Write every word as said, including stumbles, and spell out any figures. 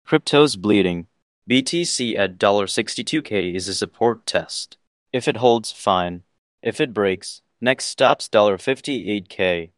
Crypto's bleeding. B T C at sixty-two K is a support test. If it holds, fine. If it breaks, next stop's fifty-eight K.